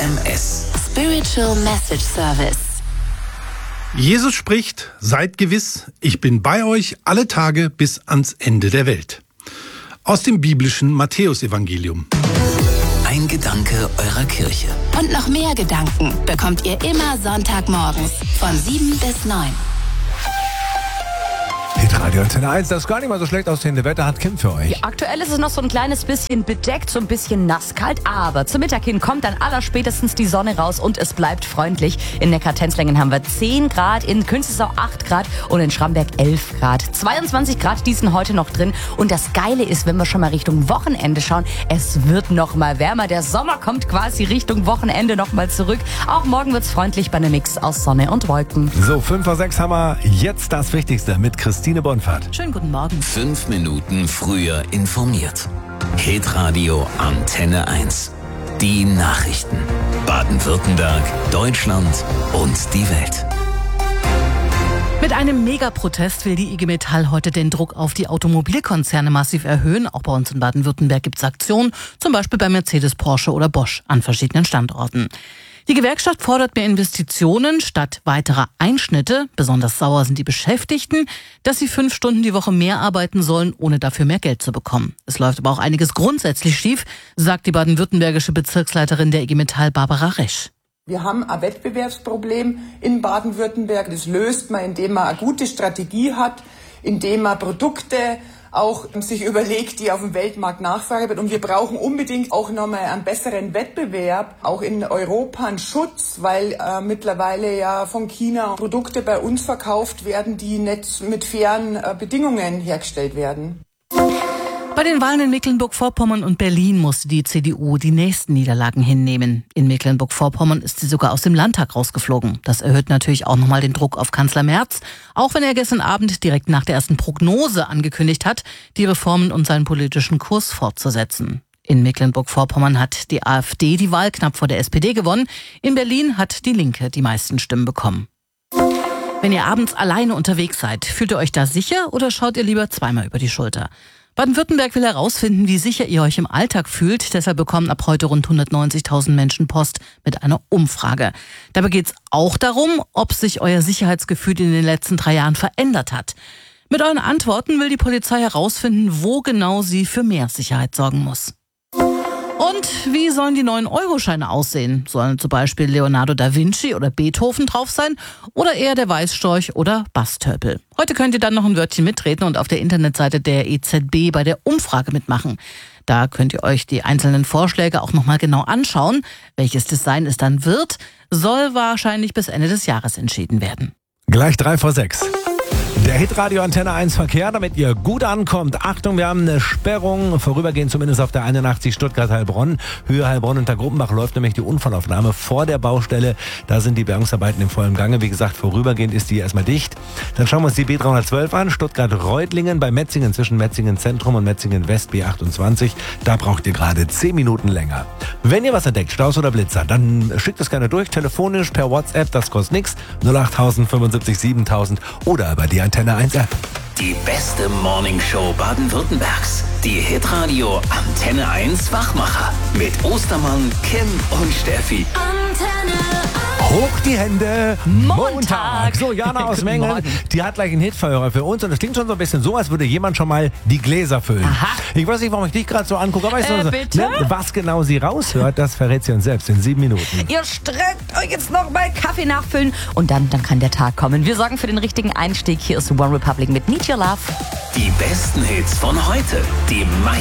SMS. Spiritual Message Service. Jesus spricht, seid gewiss, ich bin bei euch alle Tage bis ans Ende der Welt. Aus dem biblischen Matthäusevangelium. Ein Gedanke eurer Kirche. Und noch mehr Gedanken bekommt ihr immer Sonntagmorgens von 7 bis 9. Hitradio Antenne 1, das ist gar nicht mal so schlecht aussehende Wetter hat Kim für euch. Ja, aktuell ist es noch so ein kleines bisschen bedeckt, so ein bisschen nasskalt, aber zum Mittag hin kommt dann allerspätestens die Sonne raus und es bleibt freundlich. In Neckar-Tenzlingen haben wir 10 Grad, in Künzelsau 8 Grad und in Schramberg 11 Grad. 22 Grad, die sind heute noch drin und das Geile ist, wenn wir schon mal Richtung Wochenende schauen, es wird noch mal wärmer. Der Sommer kommt quasi Richtung Wochenende noch mal zurück. Auch morgen wird's freundlich bei einem Mix aus Sonne und Wolken. So, 5:06 haben wir jetzt das Wichtigste mit Christine Bonfahrt. Schönen guten Morgen. 5 Minuten früher informiert. Hitradio Antenne 1. Die Nachrichten. Baden-Württemberg, Deutschland und die Welt. Mit einem Megaprotest will die IG Metall heute den Druck auf die Automobilkonzerne massiv erhöhen. Auch bei uns in Baden-Württemberg gibt es Aktionen, zum Beispiel bei Mercedes, Porsche oder Bosch an verschiedenen Standorten. Die Gewerkschaft fordert mehr Investitionen statt weiterer Einschnitte. Besonders sauer sind die Beschäftigten, dass sie 5 Stunden die Woche mehr arbeiten sollen, ohne dafür mehr Geld zu bekommen. Es läuft aber auch einiges grundsätzlich schief, sagt die baden-württembergische Bezirksleiterin der IG Metall, Barbara Resch. Wir haben ein Wettbewerbsproblem in Baden-Württemberg. Das löst man, indem man eine gute Strategie hat, indem man Produkte auch sich überlegt, die auf dem Weltmarkt Nachfrage wird. Und wir brauchen unbedingt auch nochmal einen besseren Wettbewerb, auch in Europa einen Schutz, weil mittlerweile ja von China Produkte bei uns verkauft werden, die nicht mit fairen Bedingungen hergestellt werden. Bei den Wahlen in Mecklenburg-Vorpommern und Berlin musste die CDU die nächsten Niederlagen hinnehmen. In Mecklenburg-Vorpommern ist sie sogar aus dem Landtag rausgeflogen. Das erhöht natürlich auch nochmal den Druck auf Kanzler Merz, auch wenn er gestern Abend direkt nach der ersten Prognose angekündigt hat, die Reformen und seinen politischen Kurs fortzusetzen. In Mecklenburg-Vorpommern hat die AfD die Wahl knapp vor der SPD gewonnen. In Berlin hat die Linke die meisten Stimmen bekommen. Wenn ihr abends alleine unterwegs seid, fühlt ihr euch da sicher oder schaut ihr lieber zweimal über die Schulter? Baden-Württemberg will herausfinden, wie sicher ihr euch im Alltag fühlt. Deshalb bekommen ab heute rund 190.000 Menschen Post mit einer Umfrage. Dabei geht es auch darum, ob sich euer Sicherheitsgefühl in den letzten 3 Jahren verändert hat. Mit euren Antworten will die Polizei herausfinden, wo genau sie für mehr Sicherheit sorgen muss. Und wie sollen die neuen Euroscheine aussehen? Sollen zum Beispiel Leonardo da Vinci oder Beethoven drauf sein oder eher der Weißstorch oder Bastörpel? Heute könnt ihr dann noch ein Wörtchen mitreden und auf der Internetseite der EZB bei der Umfrage mitmachen. Da könnt ihr euch die einzelnen Vorschläge auch nochmal genau anschauen. Welches Design es dann wird, soll wahrscheinlich bis Ende des Jahres entschieden werden. Gleich 5:06. Der Hitradio Antenne 1 Verkehr, damit ihr gut ankommt. Achtung, wir haben eine Sperrung, vorübergehend zumindest auf der 81 Stuttgart-Heilbronn. Höhe Heilbronn unter Gruppenbach läuft nämlich die Unfallaufnahme vor der Baustelle. Da sind die Bergungsarbeiten im vollen Gange. Wie gesagt, vorübergehend ist die erstmal dicht. Dann schauen wir uns die B312 an. Stuttgart-Reutlingen bei Metzingen, zwischen Metzingen Zentrum und Metzingen West B28. Da braucht ihr gerade 10 Minuten länger. Wenn ihr was entdeckt, Staus oder Blitzer, dann schickt es gerne durch, telefonisch, per WhatsApp, das kostet nichts. 08000 75 7000 oder über die Antenne 1 App. Die beste Morningshow Baden-Württembergs. Die Hitradio Antenne 1 Wachmacher. Mit Ostermann, Kim und Steffi. Antenne 1. Hoch die Hände, Montag. So, Jana aus Guten Mengen, Morgen. die hat gleich einen Hitverhörer für uns und das klingt schon so ein bisschen so, als würde jemand schon mal die Gläser füllen. Aha. Ich weiß nicht, warum ich dich gerade so angucke, aber bitte? was genau sie raushört, das verrät sie uns selbst in 7 Minuten. Ihr streckt euch jetzt noch mal Kaffee nachfüllen und dann kann der Tag kommen. Wir sorgen für den richtigen Einstieg. Hier ist One Republic mit Need Your Love. Die besten Hits von heute. Die meisten